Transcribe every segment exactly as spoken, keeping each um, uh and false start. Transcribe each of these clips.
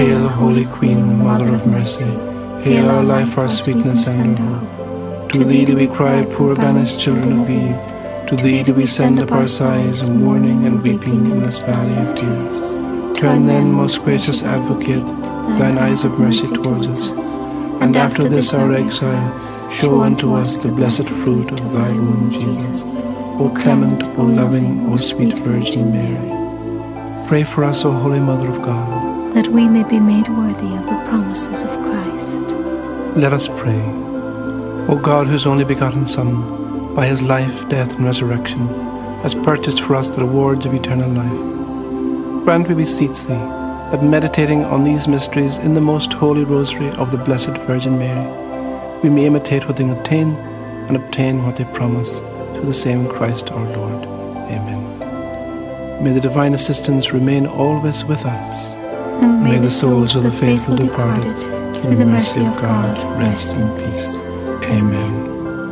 Hail, Holy Queen, Mother of Mercy. Hail our life, our sweetness, and our hope. To thee do we cry, poor banished children of Eve. To thee do we send up our sighs, mourning and weeping in this valley of tears. Turn then, most gracious Advocate, thine eyes of mercy towards us, and after this our exile, show unto us the blessed fruit of thy womb, Jesus. O clement, O loving, O sweet Virgin Mary, pray for us, O Holy Mother of God, that we may be made worthy of the promises of Christ. Let us pray. O God, whose only begotten Son, by his life, death, and resurrection, has purchased for us the rewards of eternal life, grant, we beseech thee, that meditating on these mysteries in the most holy rosary of the Blessed Virgin Mary, we may imitate what they contain and obtain what they promise, through the same Christ our Lord. Amen. May the divine assistance remain always with us. And may the souls of the faithful departed, through the mercy of God, rest in peace. Amen.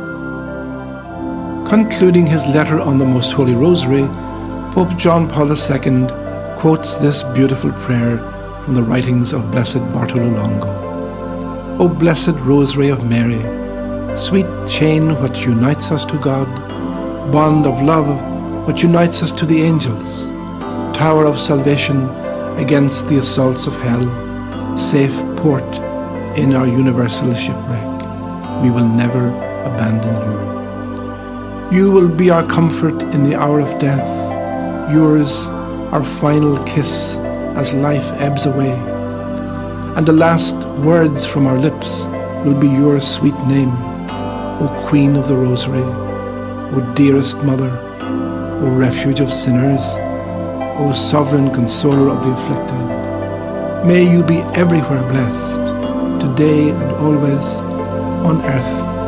Concluding his letter on the Most Holy Rosary, Pope John Paul the Second quotes this beautiful prayer from the writings of Blessed Bartolo Longo. O blessed Rosary of Mary, sweet chain which unites us to God, bond of love which unites us to the angels, tower of salvation against the assaults of hell, safe port in our universal shipwreck, we will never abandon you. You will be our comfort in the hour of death, yours our final kiss as life ebbs away, and the last words from our lips will be your sweet name, O Queen of the Rosary, O dearest Mother, O refuge of sinners, O sovereign consoler of the afflicted. May you be everywhere blessed, today and always, on earth